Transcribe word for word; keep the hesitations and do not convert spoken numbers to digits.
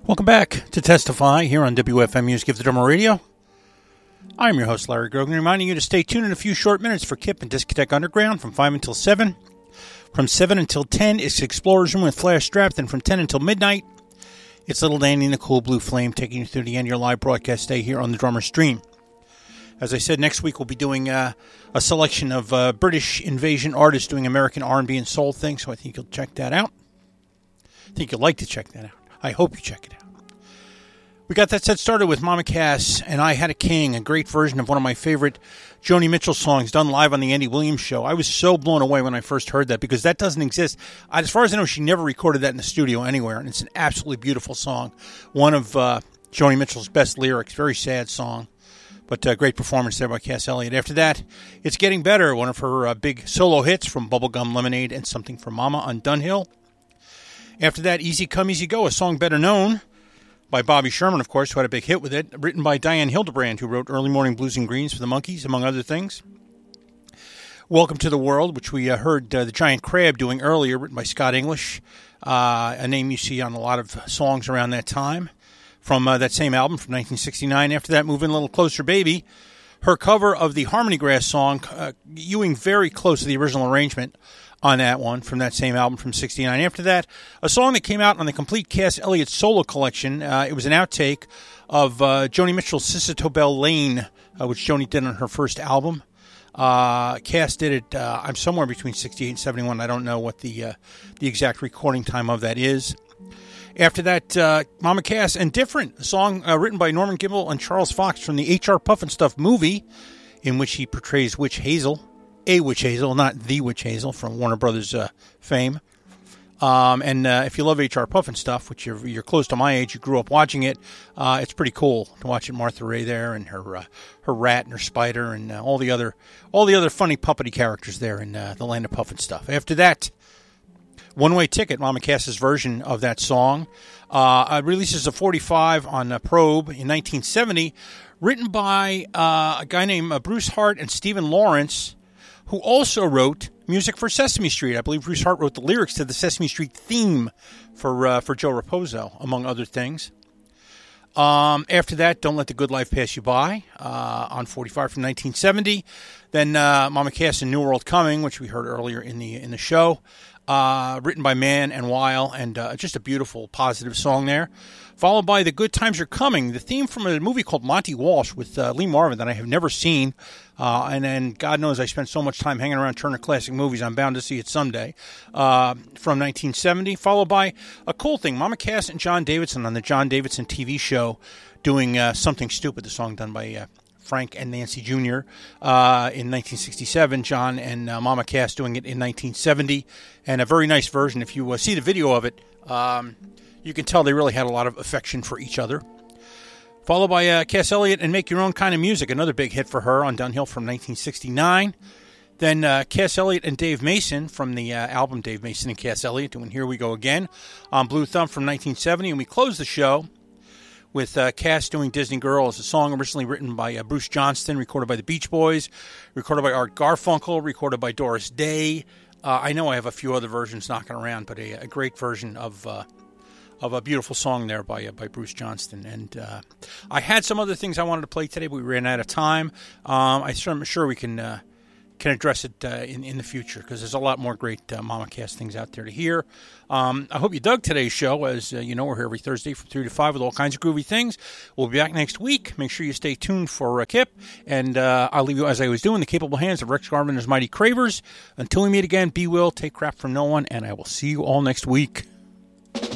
Welcome back to Testify here on W F M Music Give the Drummer Radio. I'm your host, Larry Grogan, reminding you to stay tuned in a few short minutes for Kip and Discotheque Underground from five until seven. From seven until ten, it's Explorers Room with Flash Strap. Then from ten until midnight, it's Little Danny and the Cool Blue Flame taking you through the end of your live broadcast day here on the Drummer Stream. As I said, next week we'll be doing uh, a selection of uh, British invasion artists doing American R and B and soul things, so I think you'll check that out. I think you'll like to check that out. I hope you check it out. We got that set started with Mama Cass and I Had a King, a great version of one of my favorite Joni Mitchell songs done live on the Andy Williams Show. I was so blown away when I first heard that because that doesn't exist. As far as I know, she never recorded that in the studio anywhere, and it's an absolutely beautiful song. One of uh, Joni Mitchell's best lyrics, very sad song, but uh, great performance there by Cass Elliot. After that, It's Getting Better, one of her uh, big solo hits from Bubblegum Lemonade and Something for Mama on Dunhill. After that, Easy Come, Easy Go, a song better known by Bobby Sherman, of course, who had a big hit with it, written by Diane Hildebrand, who wrote Early Morning Blues and Greens for the Monkees, among other things. Welcome to the World, which we uh, heard uh, The Giant Crab doing earlier, written by Scott English, uh, a name you see on a lot of songs around that time, from uh, that same album from nineteen sixty-nine. After that, Move In a Little Closer, Baby, her cover of the Harmony Grass song, uh, ewing very close to the original arrangement on that one from that same album from sixty-nine. After that, a song that came out on the complete Cass Elliot solo collection. Uh, it was an outtake of uh, Joni Mitchell's Sister Tobel Lane, uh, which Joni did on her first album. Uh, Cass did it, uh, I'm somewhere between sixty-eight and seventy-one. I don't know what the uh, the exact recording time of that is. After that, uh, Mama Cass and Different, a song uh, written by Norman Gimbel and Charles Fox from the H R Pufnstuf movie, in which he portrays Witch Hazel. A Witch Hazel, not the Witch Hazel from Warner Brothers uh, fame. Um, and uh, if you love H R Pufnstuf, which you're, you're close to my age, you grew up watching it, uh, it's pretty cool to watch it. Martha Raye there and her uh, her rat and her spider and uh, all the other all the other funny puppety characters there in uh, the Land of Pufnstuf. After that, One Way Ticket, Mama Cass's version of that song, uh, releases a forty-five on uh, Probe in nineteen seventy, written by uh, a guy named uh, Bruce Hart and Stephen Lawrence, who also wrote music for Sesame Street. I believe Bruce Hart wrote the lyrics to the Sesame Street theme for uh, for Joe Raposo, among other things. Um, after that, Don't Let the Good Life Pass You By, uh, on forty-five from nineteen seventy. Then uh, Mama Cass and New World Coming, which we heard earlier in the in the show, uh, written by Mann and Weil, and uh, just a beautiful, positive song there. Followed by The Good Times Are Coming, the theme from a movie called Monty Walsh with uh, Lee Marvin that I have never seen. Uh, and then, God knows, I spent so much time hanging around Turner Classic Movies, I'm bound to see it someday, uh, from nineteen seventy. Followed by a cool thing, Mama Cass and John Davidson on the John Davidson T V show doing uh, Something Stupid, the song done by uh, Frank and Nancy Junior Uh, in nineteen sixty-seven. John and uh, Mama Cass doing it in nineteen seventy. And a very nice version. If you uh, see the video of it, um, you can tell they really had a lot of affection for each other. Followed by uh, Cass Elliot and Make Your Own Kind of Music, another big hit for her on Dunhill from nineteen sixty-nine. Then uh, Cass Elliot and Dave Mason from the uh, album Dave Mason and Cass Elliot doing Here We Go Again on Blue Thumb from nineteen seventy. And we close the show with uh, Cass doing Disney Girl, a song originally written by uh, Bruce Johnston, recorded by the Beach Boys, recorded by Art Garfunkel, recorded by Doris Day. Uh, I know I have a few other versions knocking around, but a, a great version of uh, of a beautiful song there by uh, by Bruce Johnston. And uh, I had some other things I wanted to play today, but we ran out of time. Um, I'm sure we can uh, can address it uh, in, in the future, because there's a lot more great uh, Mama Cass things out there to hear. Um, I hope you dug today's show. As uh, you know, we're here every Thursday from three to five with all kinds of groovy things. We'll be back next week. Make sure you stay tuned for uh, Kip. And uh, I'll leave you, as I was doing, the capable hands of Rex Garvin and his Mighty Cravers. Until we meet again, be well, take crap from no one, and I will see you all next week.